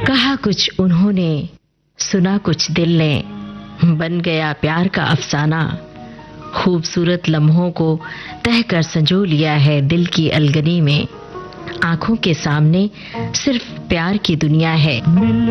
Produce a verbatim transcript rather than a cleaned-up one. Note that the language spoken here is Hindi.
कहा कुछ उन्होंने, सुना कुछ दिल ने, बन गया प्यार का अफसाना। खूबसूरत लम्हों को तह कर संजो लिया है दिल की अलगनी में। आंखों के सामने सिर्फ प्यार की दुनिया है।